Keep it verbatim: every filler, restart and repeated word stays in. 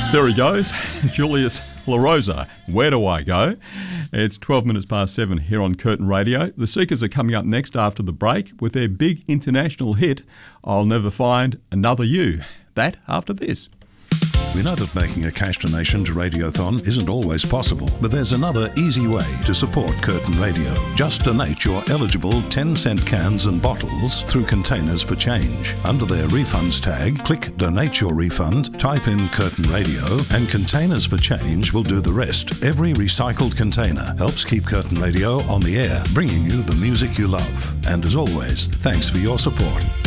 There he goes, Julius LaRosa. Where do I go? It's twelve minutes past seven here on Curtin Radio. The Seekers are coming up next after the break with their big international hit, I'll Never Find Another You. That after this. We know that making a cash donation to Radiothon isn't always possible, but there's another easy way to support Curtin Radio. Just donate your eligible ten cent cans and bottles through Containers for Change. Under their refunds tag, click Donate Your Refund, type in Curtin Radio, and Containers for Change will do the rest. Every recycled container helps keep Curtin Radio on the air, bringing you the music you love. And as always, thanks for your support.